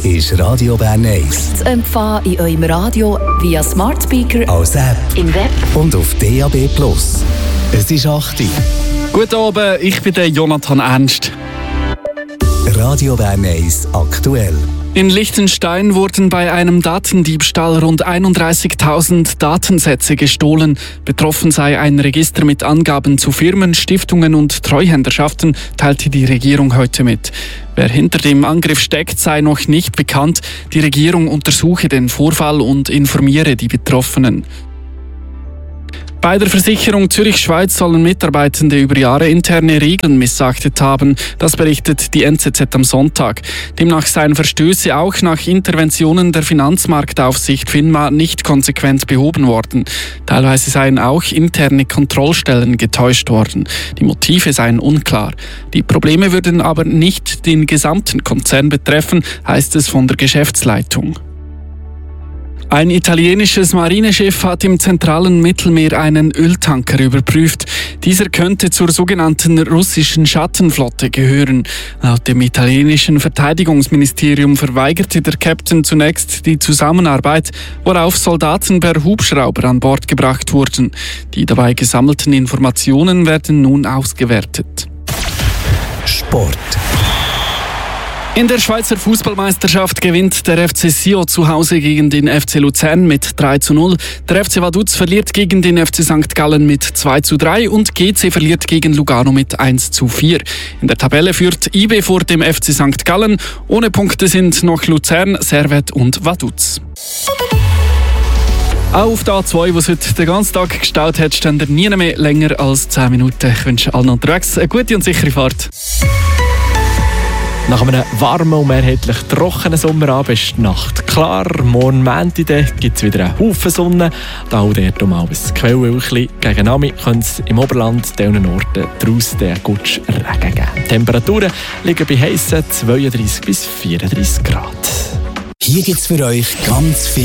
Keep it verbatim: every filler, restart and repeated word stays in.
ist Radio Bern eins. Zu empfangen in eurem Radio via Smart Speaker, als App im Web und auf D A B Plus. Es ist acht Uhr. Guten Abend, ich bin der Jonathan Ernst. Radio Bern eins aktuell. In Liechtenstein wurden bei einem Datendiebstahl rund einunddreißigtausend Datensätze gestohlen. Betroffen sei ein Register mit Angaben zu Firmen, Stiftungen und Treuhänderschaften, teilte die Regierung heute mit. Wer hinter dem Angriff steckt, sei noch nicht bekannt. Die Regierung untersuche den Vorfall und informiere die Betroffenen. Bei der Versicherung Zürich-Schweiz sollen Mitarbeitende über Jahre interne Regeln missachtet haben. Das berichtet die N Z Z am Sonntag. Demnach seien Verstöße auch nach Interventionen der Finanzmarktaufsicht FINMA nicht konsequent behoben worden. Teilweise seien auch interne Kontrollstellen getäuscht worden. Die Motive seien unklar. Die Probleme würden aber nicht den gesamten Konzern betreffen, heißt es von der Geschäftsleitung. Ein italienisches Marineschiff hat im zentralen Mittelmeer einen Öltanker überprüft. Dieser könnte zur sogenannten russischen Schattenflotte gehören. Laut dem italienischen Verteidigungsministerium verweigerte der Captain zunächst die Zusammenarbeit, worauf Soldaten per Hubschrauber an Bord gebracht wurden. Die dabei gesammelten Informationen werden nun ausgewertet. Sport. In der Schweizer Fußballmeisterschaft gewinnt der F C Sion zu Hause gegen den F C Luzern mit drei zu null. Der F C Vaduz verliert gegen den F C Sankt Gallen mit zwei zu drei und G C verliert gegen Lugano mit eins zu vier. In der Tabelle führt I B vor dem F C Sankt Gallen. Ohne Punkte sind noch Luzern, Servette und Vaduz. Auch auf der A zwei, wo es heute den ganzen Tag gestaut hat, stehen ihr nie mehr länger als zehn Minuten. Ich wünsche allen unterwegs eine gute und sichere Fahrt. Nach einem warmen und mehrheitlich trockenen Sommerabend ist die Nacht klar. Morgen Montag gibt es wieder einen Haufen Sonne. Da auch dort um ein Quellwölkchen. Gegen Abend könnte es im Oberland an diesen Orten draussen den Gutsch Regen geben. Die Temperaturen liegen bei heissen zweiunddreißig bis vierunddreißig Grad. Hier gibt es für euch ganz viel